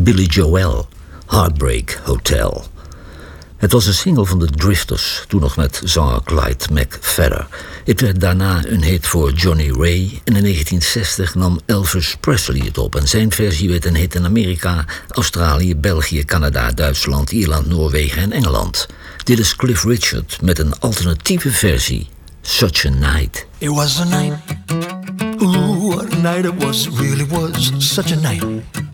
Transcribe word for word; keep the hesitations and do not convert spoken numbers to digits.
Billy Joel, Heartbreak Hotel. Het was een single van de Drifters, toen nog met zanger Clyde McPhatter. Het werd daarna een hit voor Johnny Ray en in negentien zestig nam Elvis Presley het op. En zijn versie werd een hit in Amerika, Australië, België, Canada, Duitsland, Ierland, Noorwegen en Engeland. Dit is Cliff Richard met een alternatieve versie, Such a Night. It was a night, ooh, what a night it was, really was such a night.